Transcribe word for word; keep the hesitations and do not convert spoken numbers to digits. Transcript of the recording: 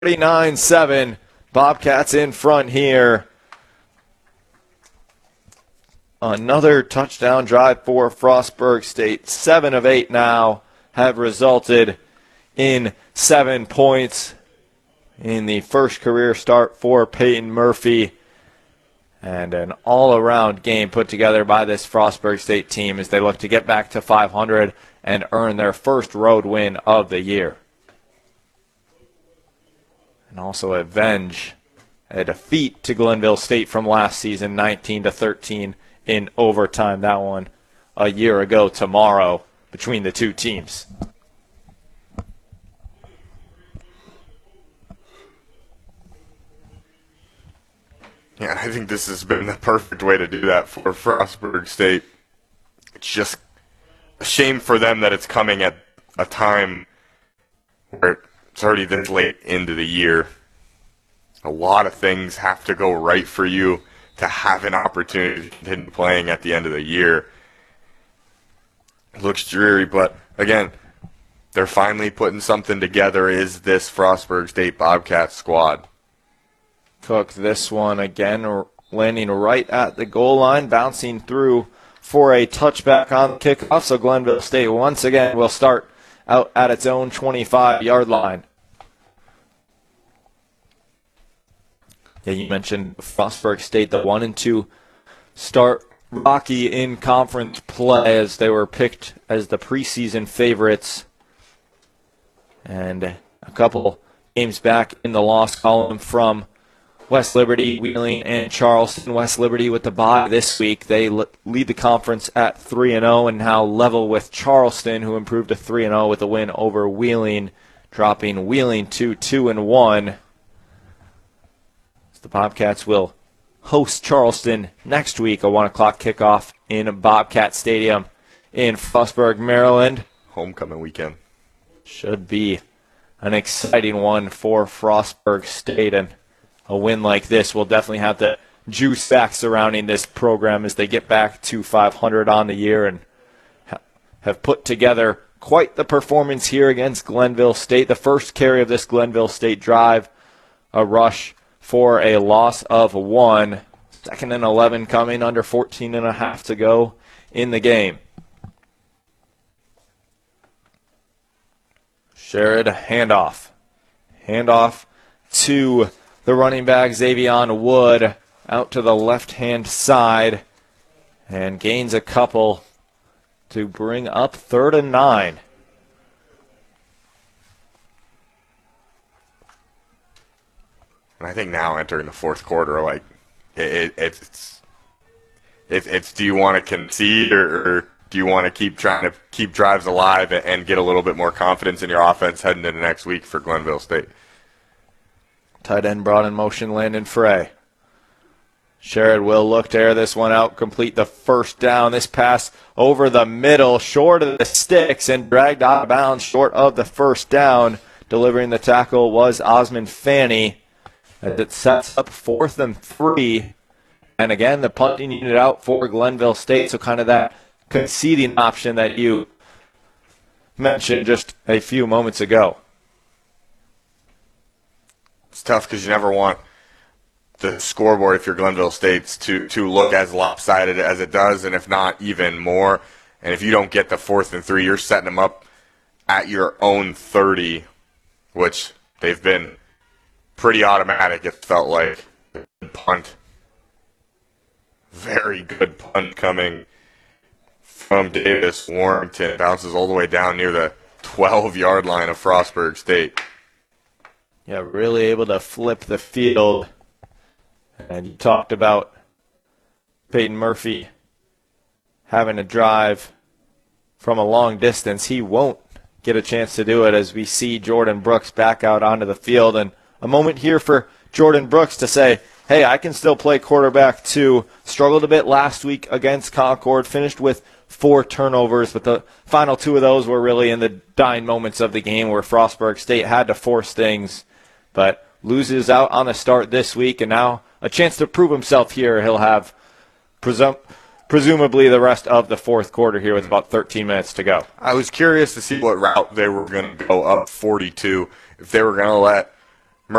thirty-nine seven. Bobcats in front here. Another touchdown drive for Frostburg State. Seven of eight now have resulted in seven points in the first career start for Peyton Murphy. And an all-around game put together by this Frostburg State team as they look to get back to five hundred and earn their first road win of the year. And also avenge a defeat to Glenville State from last season, nineteen to thirteen in overtime. That one a year ago tomorrow between the two teams. Yeah, I think this has been the perfect way to do that for Frostburg State. It's just a shame for them that it's coming at a time where it's already this late into the year. A lot of things have to go right for you to have an opportunity to continue playing at the end of the year. It looks dreary, but again, they're finally putting something together. Is this Frostburg State Bobcats squad? Cook this one again, landing right at the goal line, bouncing through for a touchback on the kickoff. So Glenville State once again will start out at its own twenty-five-yard line. Yeah, you mentioned Frostburg State, the one and two start rocky in conference play as they were picked as the preseason favorites. And a couple games back in the loss column from West Liberty, Wheeling, and Charleston. West Liberty with the bye this week. They lead the conference at three and oh and now level with Charleston, who improved to three and oh with a win over Wheeling, dropping Wheeling to two and one. The Bobcats will host Charleston next week, a one o'clock kickoff in Bobcat Stadium in Frostburg, Maryland. Homecoming weekend. Should be an exciting one for Frostburg State, and a win like this will definitely have the juice back surrounding this program as they get back to five hundred on the year and ha- have put together quite the performance here against Glenville State. The first carry of this Glenville State drive, a rush for a loss of one. Second and eleven coming, under fourteen and a half to go in the game. Sherrod, handoff. Handoff to the running back, Xavion Wood, out to the left-hand side, and gains a couple to bring up third and nine. And I think now entering the fourth quarter, like it, it, it's, it's, it's, do you want to concede or, or do you want to keep trying to keep drives alive and, and get a little bit more confidence in your offense heading into next week for Glenville State? Tight end brought in motion, Landon Frey. Sherrod will look to air this one out, complete the first down. This pass over the middle, short of the sticks, and dragged out of bounds short of the first down. Delivering the tackle was Osmond Fanny. As it sets up fourth and three. And again, the punting unit out for Glenville State. So kind of that conceding option that you mentioned just a few moments ago. It's tough because you never want the scoreboard, if you're Glenville State's, to, to look as lopsided as it does, and if not, even more. And if you don't get the fourth and three, you're setting them up at your own thirty, which they've been pretty automatic, it felt like. Good punt. Very good punt coming from Davis Warrington. Bounces all the way down near the twelve-yard line of Frostburg State. Yeah, really able to flip the field. And you talked about Peyton Murphy having a drive from a long distance. He won't get a chance to do it as we see Jordan Brooks back out onto the field. And a moment here for Jordan Brooks to say, hey, I can still play quarterback too. Struggled a bit last week against Concord, finished with four turnovers, but the final two of those were really in the dying moments of the game where Frostburg State had to force things, but loses out on the start this week, and now a chance to prove himself here. He'll have presum- presumably the rest of the fourth quarter here with about thirteen minutes to go. I was curious to see what route they were going to go up forty-two, if they were going to let